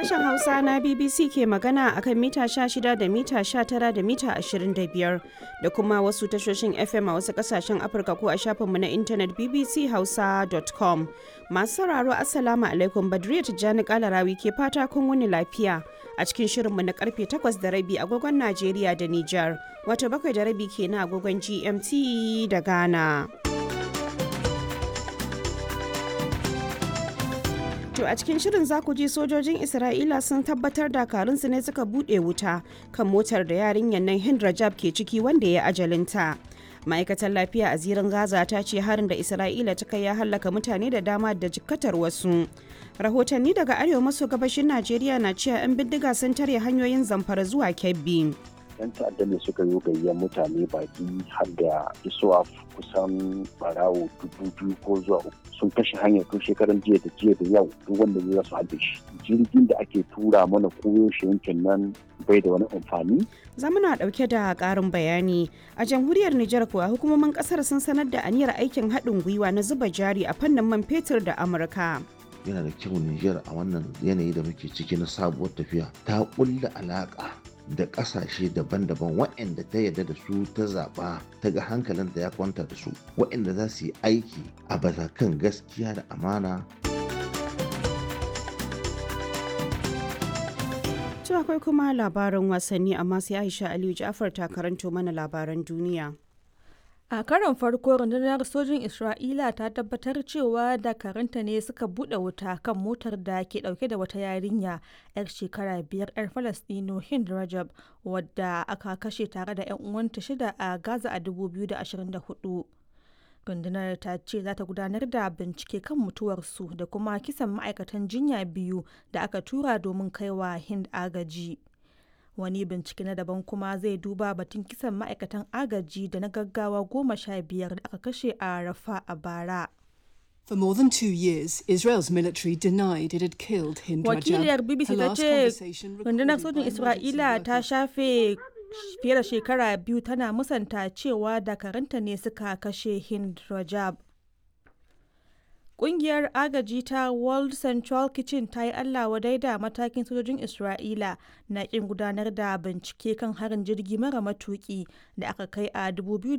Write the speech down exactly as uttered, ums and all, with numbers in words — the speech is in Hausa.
Sashen Hausa na B B C ke magana akan mita sha shida da mita sha tara da mita ashirin da biyar da kuma wasu tashoshin F M a wasu kasashen Afirka ko a shafinmu na intanet b b c hausa dot com. Masu sauraro Assalamu alaikum, Badriya Tijjani Kalarawi ke fata kun wuni lafiya a cikin shirinmu na karfe takwas da rabi agogon Najeriya da Nijar, wato bakwai da rabi kenan agogon G M T da Ghana. To a cikin shirin za ku ji sojojin Isra'ila sun tabbatar dakarunsu ne suka buɗe wuta kan motar da yarinyar nan Hind Rajab ke ciki wanda ya ajalinta. Ma'aikatar lafiya a zirin Gaza ta ce harin da Isra'ila ta kai ya hallaka mutane da dama da jikkatar wasu. Rahotanni daga arewa maso gabashin Najeriya na cewa 'yan bindiga sun tare hanyoyin Zamfara zuwa Kebbi. yan ta'adda ne suka yi gayyar mutane baki har da isuwa kusan barawo dubu biyu ko zuwa uku sun kashe hanyar tun shekaran jiya da jiya da yau duk wanda zai su haɗe shi. Jirgin da ake tura mana koyo shi yankin nan bai da wani amfani. Zamuna ɗauke da ƙarin bayani. A jamhuriyar Nijar kuwa hukumomin ƙasar sun sanar da aniyar aikin haɗin gwiwa na zuba jari a fannin man fetur da Amurka. Yana da kyau Nijar a wannan yanayi da muke ciki na sabuwar tafiya ta ƙulla alaƙa da ƙasashe daban-daban waɗanda ta yarda da su ta zaɓa ta ga hankalinta ya kwanta da su waɗanda za su yi aiki a kan gaskiya da amana. To akwai kuma labaran wasanni amma sai Aisha Aliyu Ja'far ta karanto mana labaran duniya. A karon farko rundunar sojin Isra'ila ta tabbatar cewa dakaranta ne suka buɗe wuta kan motar da ke ɗauke da wata yarinya 'yar shekara biyar 'yar Falastino Hind Rajab wadda aka kashe tare da 'yan uwanta shida a Gaza a dubu biyu da ashirin da hudu. Rundunar ta ce za ta gudanar da bincike kan mutuwarsu da kuma kisan ma'aikatan jinya biyu da aka tura domin kaiwa Hind agaji. Wani bincike na daban kuma zai duba batun kisan ma'aikatan agaji da na gaggawa goma sha biyar da aka kashe a Rafa a bara. For more than two years, Israel's military denied it had killed Hind Rajab. Wakiliyar B B C ta ce rundunar sojin Isra'ila ta shafe fiye da shekara biyu tana musanta cewa dakaranta ne suka kashe Hind Rajab. Ƙungiyar agaji ta World Central Kitchen ta yi Allah wadai da matakin sojojin Isra'ila na ƙin gudanar da bincike kan harin jirgi mara matuƙi da aka kai a dubu biyu